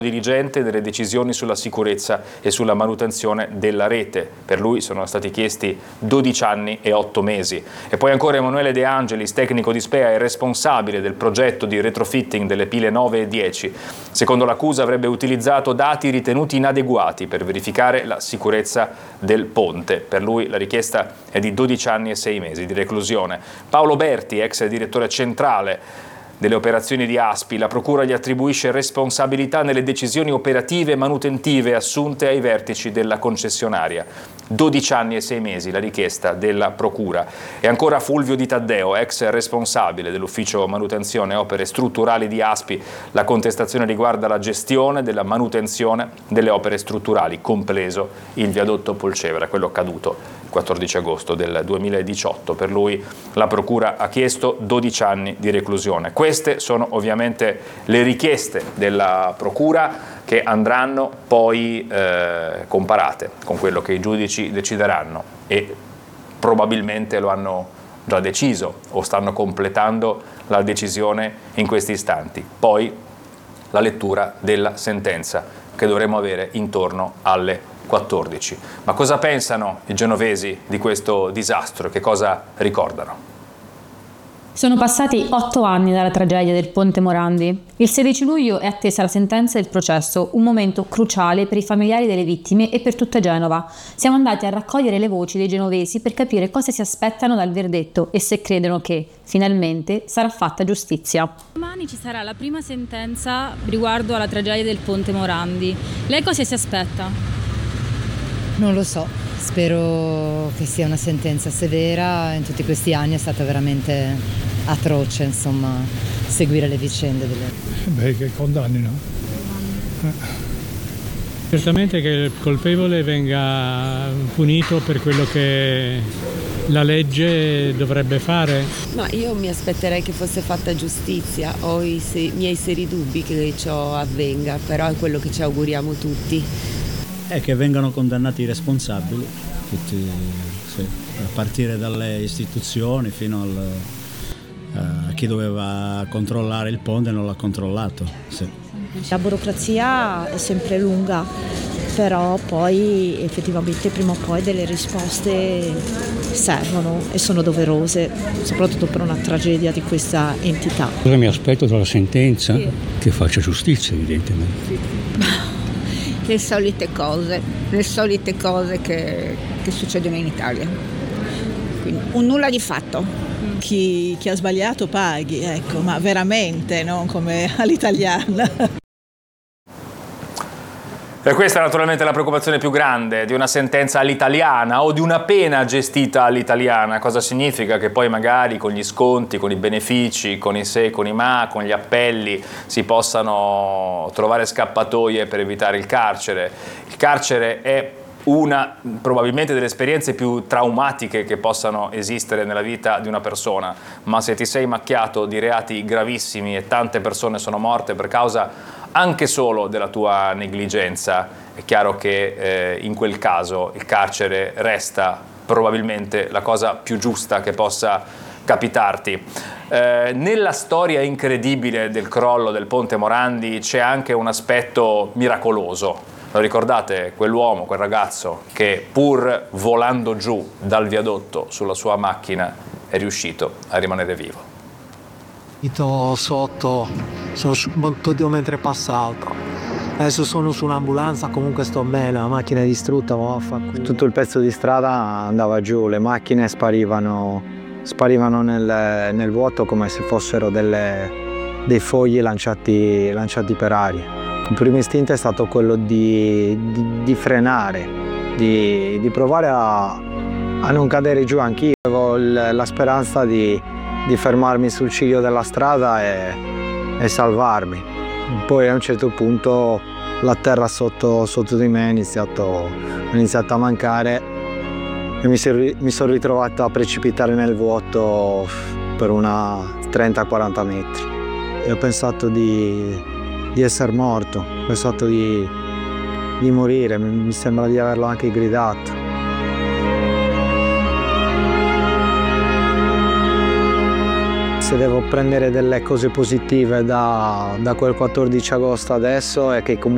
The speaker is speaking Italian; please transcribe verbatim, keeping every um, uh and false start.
dirigente delle decisioni sulla sicurezza e sulla manutenzione della rete. Per lui sono stati chiesti dodici anni e otto mesi. E poi ancora Emanuele De Angelis, tecnico di Spea e responsabile del progetto di retrofitting delle pile nove e dieci. Secondo l'accusa avrebbe utilizzato dati ritenuti inadeguati per verificare la sicurezza del ponte. Per lui la richiesta è di dodici anni e sei mesi di reclusione. Paolo Berti, ex direttore centrale delle operazioni di Aspi, la Procura gli attribuisce responsabilità nelle decisioni operative e manutentive assunte ai vertici della concessionaria. dodici anni e sei mesi la richiesta della Procura. E ancora Fulvio Di Taddeo, ex responsabile dell'ufficio manutenzione e opere strutturali di Aspi. La contestazione riguarda la gestione della manutenzione delle opere strutturali, compreso il viadotto Polcevera, quello caduto il quattordici agosto del duemiladiciotto. Per lui la Procura ha chiesto dodici anni di reclusione. Queste sono ovviamente le richieste della Procura che andranno poi eh, comparate con quello che i giudici decideranno e probabilmente lo hanno già deciso o stanno completando la decisione in questi istanti. Poi la lettura della sentenza che dovremo avere intorno alle quattordici. Ma cosa pensano i genovesi di questo disastro? Che cosa ricordano? Sono passati otto anni dalla tragedia del Ponte Morandi. Il sedici luglio è attesa la sentenza del processo, un momento cruciale per i familiari delle vittime e per tutta Genova. Siamo andati a raccogliere le voci dei genovesi per capire cosa si aspettano dal verdetto e se credono che, finalmente, sarà fatta giustizia. Domani ci sarà la prima sentenza riguardo alla tragedia del Ponte Morandi. Lei cosa si aspetta? Non lo so. Spero che sia una sentenza severa. In tutti questi anni è stata veramente atroce, insomma, seguire le vicende delle... Beh, che condannino. Eh. Certamente che il colpevole venga punito per quello che la legge dovrebbe fare. Ma io mi aspetterei che fosse fatta giustizia. Ho i se- miei seri dubbi che ciò avvenga, però è quello che ci auguriamo tutti. È che vengano condannati i responsabili, tutti, sì, a partire dalle istituzioni fino al, a chi doveva controllare il ponte e non l'ha controllato. Sì. La burocrazia è sempre lunga, però poi effettivamente prima o poi delle risposte servono e sono doverose, soprattutto per una tragedia di questa entità. Cosa mi aspetto dalla sentenza? Sì. Che faccia giustizia, evidentemente. Sì. Le solite cose, le solite cose che, che succedono in Italia. Quindi un nulla di fatto. Chi, chi ha sbagliato paghi, ecco, ma veramente, non come all'italiana. E questa è naturalmente la preoccupazione più grande di una sentenza all'italiana o di una pena gestita all'italiana. Cosa significa? Che poi magari con gli sconti, con i benefici, con i se, con i ma, con gli appelli si possano trovare scappatoie per evitare il carcere. Il carcere è una probabilmente delle esperienze più traumatiche che possano esistere nella vita di una persona, ma se ti sei macchiato di reati gravissimi e tante persone sono morte per causa anche solo della tua negligenza, è chiaro che eh, in quel caso il carcere resta probabilmente la cosa più giusta che possa capitarti. Eh, nella storia incredibile del crollo del Ponte Morandi c'è anche un aspetto miracoloso. Lo ricordate? Quell'uomo, quel ragazzo che pur volando giù dal viadotto sulla sua macchina è riuscito a rimanere vivo. Sotto, sono sbattuto mentre passavo. Adesso sono su un'ambulanza, comunque sto bene, la macchina è distrutta, ma vaffanculo. Tutto il pezzo di strada andava giù, le macchine sparivano, sparivano nel, nel vuoto come se fossero delle, dei fogli lanciati, lanciati per aria. Il primo istinto è stato quello di, di, di frenare, di, di provare a, a non cadere giù anch'io. Avevo la speranza di di fermarmi sul ciglio della strada e, e salvarmi. Poi a un certo punto la terra sotto, sotto di me è iniziato, è iniziato a mancare e mi, si, mi sono ritrovato a precipitare nel vuoto per una trenta quaranta metri. E ho pensato di, di essere morto, ho pensato di, di morire, mi sembra di averlo anche gridato. Se devo prendere delle cose positive da, da quel quattordici agosto adesso è che comunque